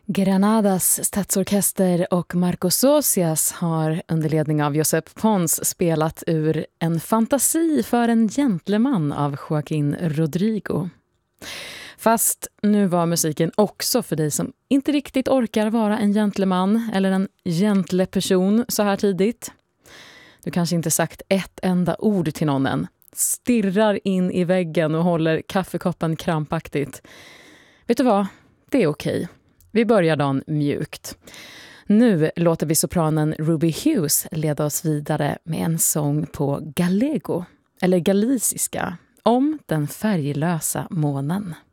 Granadas stadsorkester och Marcos Socias har under ledning av Josep Pons spelat ur En fantasi för en gentleman av Joaquín Rodrigo. Fast nu var musiken också för dig som inte riktigt orkar vara en gentleman eller en gentleperson så här tidigt. Du kanske inte sagt ett enda ord till någon än. Stirrar in i väggen och håller kaffekoppen krampaktigt. Vet du vad? Det är okej. Vi börjar dagen mjukt. Nu låter vi sopranen Ruby Hughes leda oss vidare med en sång på gallego, eller galiciska, om den färglösa månen.